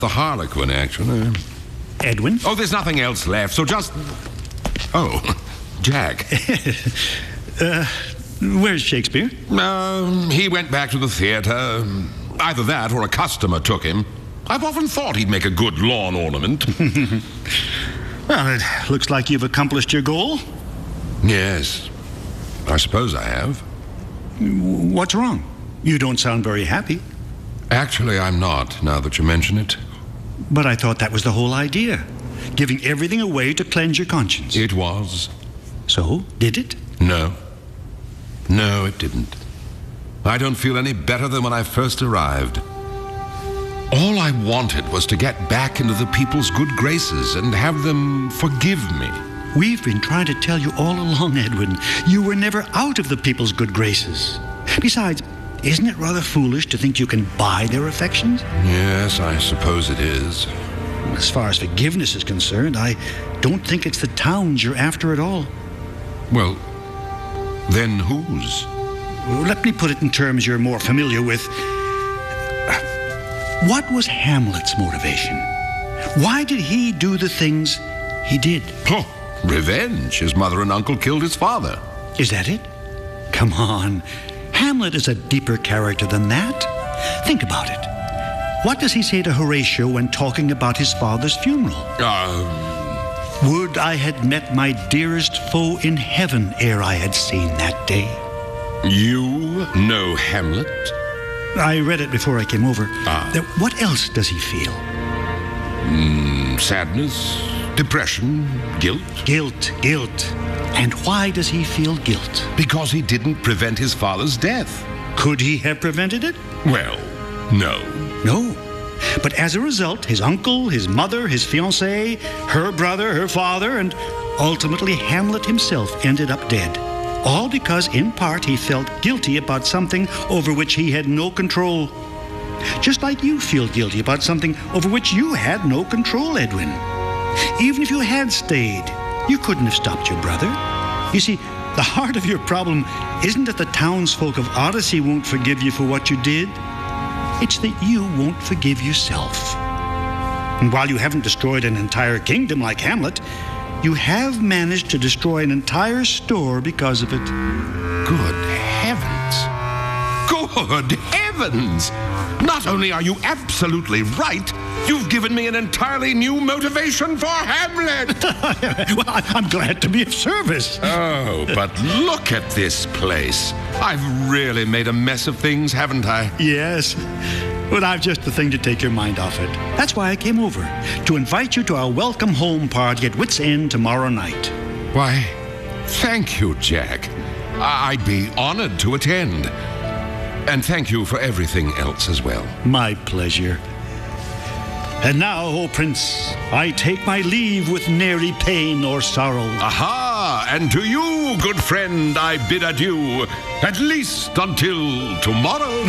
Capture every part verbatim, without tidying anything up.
The Harlequin, actually. Edwin? Oh, there's nothing else left, so just... Oh, Jack. uh, where's Shakespeare? Um, he went back to the theater. Either that or a customer took him. I've often thought he'd make a good lawn ornament. Well, it looks like you've accomplished your goal. Yes, I suppose I have. What's wrong? You don't sound very happy. Actually, I'm not, now that you mention it. But I thought that was the whole idea. Giving everything away to cleanse your conscience. It was. So, did it? No. No, it didn't. I don't feel any better than when I first arrived. All I wanted was to get back into the people's good graces and have them forgive me. We've been trying to tell you all along, Edwin. You were never out of the people's good graces. Besides, isn't it rather foolish to think you can buy their affections? Yes, I suppose it is. As far as forgiveness is concerned, I don't think it's the towns you're after at all. Well, then whose? Let me put it in terms you're more familiar with. What was Hamlet's motivation? Why did he do the things he did? Oh, revenge. His mother and uncle killed his father. Is that it? Come on. Hamlet is a deeper character than that. Think about it. What does he say to Horatio when talking about his father's funeral? Uh... Would I had met my dearest foe in heaven ere I had seen that day. You know Hamlet? I read it before I came over. Ah. Now, what else does he feel? Mm, sadness, depression, guilt. Guilt, guilt. And why does he feel guilt? Because he didn't prevent his father's death. Could he have prevented it? Well, no. No. But as a result, his uncle, his mother, his fiancée, her brother, her father, and ultimately Hamlet himself ended up dead. All because, in part, he felt guilty about something over which he had no control. Just like you feel guilty about something over which you had no control, Edwin. Even if you had stayed, you couldn't have stopped your brother. You see, the heart of your problem isn't that the townsfolk of Odyssey won't forgive you for what you did. It's that you won't forgive yourself. And while you haven't destroyed an entire kingdom like Hamlet, you have managed to destroy an entire store because of it. Good heavens. Good heavens! Not only are you absolutely right, you've given me an entirely new motivation for Hamlet! Well, I'm glad to be of service. Oh, but look at this place. I've really made a mess of things, haven't I? Yes. But I've just the thing to take your mind off it. That's why I came over, to invite you to our welcome home party at Wits End tomorrow night. Why, thank you, Jack. I'd be honored to attend. And thank you for everything else as well. My pleasure. And now, O Prince, I take my leave with nary pain or sorrow. Aha! And to you, good friend, I bid adieu, at least until tomorrow.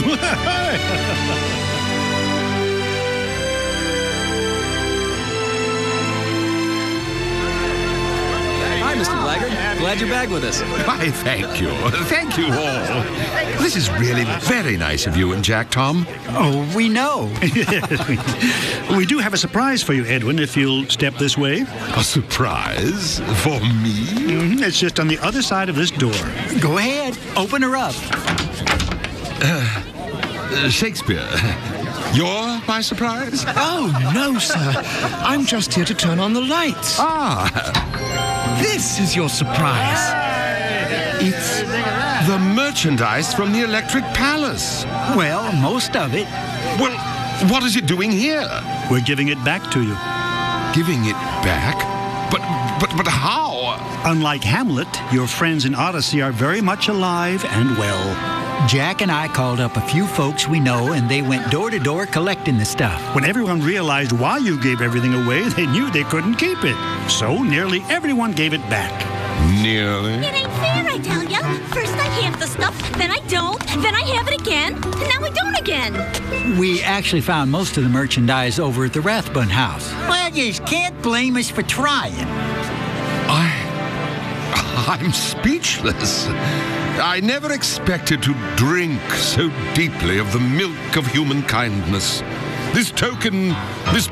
Hi, Mister Blackguard. Glad you're back with us. Why, thank you. Thank you all. This is really very nice of you and Jack, Tom. Oh, we know. We do have a surprise for you, Edwin, if you'll step this way. A surprise? For me? Mm-hmm. It's just on the other side of this door. Go ahead. Open her up. Uh, uh, Shakespeare, you're my surprise? Oh, no, sir. I'm just here to turn on the lights. Ah. This is your surprise. It's the merchandise from the Electric Palace. Well, most of it. Well, what is it doing here? We're giving it back to you. Giving it back? But, but, but how? Unlike Hamlet, your friends in Odyssey are very much alive and well. Jack and I called up a few folks we know, and they went door to door collecting the stuff. When everyone realized why you gave everything away, they knew they couldn't keep it. So nearly everyone gave it back. Nearly? It ain't fair, I tell ya. First I have the stuff, then I don't, then I have it again, and now I don't again. We actually found most of the merchandise over at the Rathbun house. Well, you can't blame us for trying. I... I'm speechless. I never expected to drink so deeply of the milk of human kindness. This token, this